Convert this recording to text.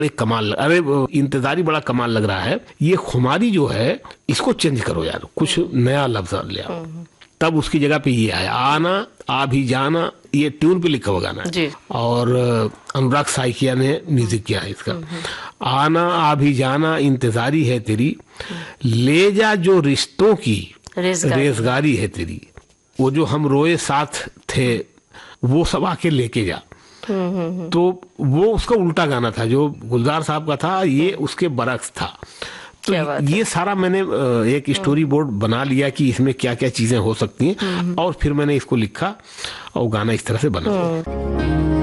एक कमाल, अरे इंतजारी बड़ा कमाल लग रहा है, ये खुमारी जो है इसको चेंज करो यार, कुछ नया लफ्ज ले आओ। तब उसकी जगह पे ये आया, आना आ भी जाना, ये ट्यून पे लिखा हुआ गाना है और अनुराग साइकिया ने म्यूजिक किया है इसका। आना आ भी जाना इंतजारी है तेरी, ले जा जो रिश्तों की रेसगारी है तेरी, वो जो हम रोए साथ थे वो सब आके लेके जा। तो वो उसका उल्टा गाना था, जो गुलजार साहब का था ये उसके बरक्स था। तो ये सारा मैंने एक स्टोरी बोर्ड बना लिया कि इसमें क्या क्या चीजें हो सकती हैं, और फिर मैंने इसको लिखा और गाना इस तरह से बना।